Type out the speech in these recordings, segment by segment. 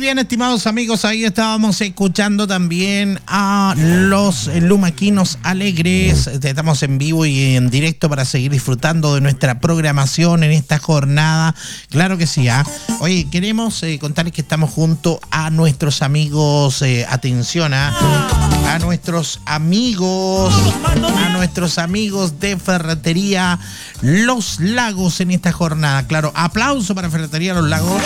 bien, estimados amigos, ahí estábamos escuchando también a los Lumaquinos Alegres. Estamos en vivo y en directo para seguir disfrutando de nuestra programación en esta jornada. Claro que sí, ¿ah? Oye, queremos contarles que estamos junto a nuestros amigos, atención, a nuestros amigos de Ferretería Los Lagos en esta jornada. Claro, aplauso para Ferretería Los Lagos.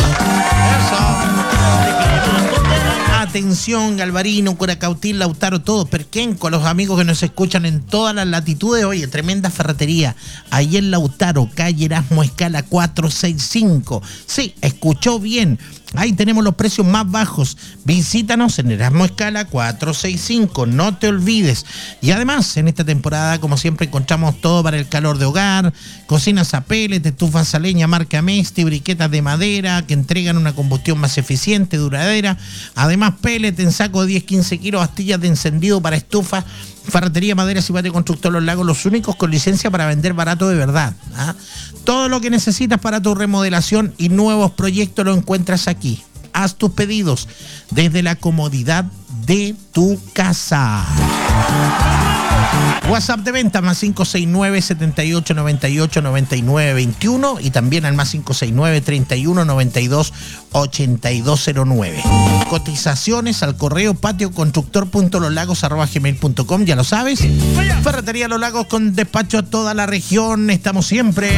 Atención, Galvarino, Curacautín, Lautaro, todos, Perquenco, los amigos que nos escuchan en todas las latitudes. Oye, tremenda ferretería. Ahí en Lautaro, calle Erasmo Escala 465. Sí, escuchó bien. Ahí tenemos los precios más bajos. Visítanos en Erasmo Escala 465, no te olvides. Y además, en esta temporada, como siempre, encontramos todo para el calor de hogar: cocinas a pellet, estufas a leña marca Mesti, briquetas de madera que entregan una combustión más eficiente, duradera. Además, pellet en saco de 10-15 kilos, astillas de encendido para estufas. Ferretería, Maderas y Patio Constructor Los Lagos, los únicos con licencia para vender barato de verdad. Todo lo que necesitas para tu remodelación y nuevos proyectos lo encuentras aquí. Haz tus pedidos desde la comodidad de tu casa. WhatsApp de venta más 569 78 98 99 21 y también al más 569 31 92 8209. Cotizaciones al correo patioconstructor.loslagos@gmail.com, ya lo sabes. Ferretería Los Lagos con despacho a toda la región. Estamos siempre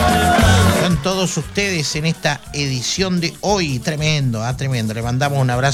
con todos ustedes en esta edición de hoy. Tremendo, tremendo. Le mandamos un abrazo